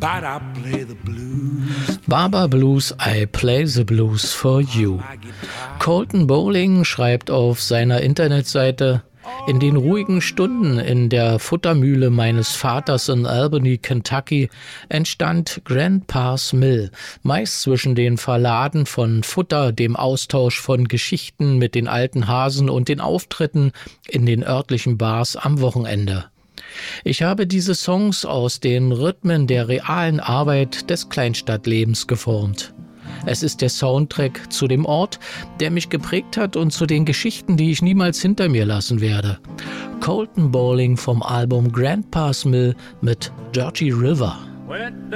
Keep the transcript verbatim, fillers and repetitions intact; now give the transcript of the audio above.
but I play the blues. Baba Blues, I Play the Blues for You. Colton Bowling schreibt auf seiner Internetseite: In den ruhigen Stunden in der Futtermühle meines Vaters in Albany, Kentucky, entstand Grandpa's Mill, meist zwischen den Verladen von Futter, dem Austausch von Geschichten mit den alten Hasen und den Auftritten in den örtlichen Bars am Wochenende. Ich habe diese Songs aus den Rhythmen der realen Arbeit des Kleinstadtlebens geformt. Es ist der Soundtrack zu dem Ort, der mich geprägt hat und zu den Geschichten, die ich niemals hinter mir lassen werde. Colton Bowling vom Album Grandpa's Mill mit Georgie River.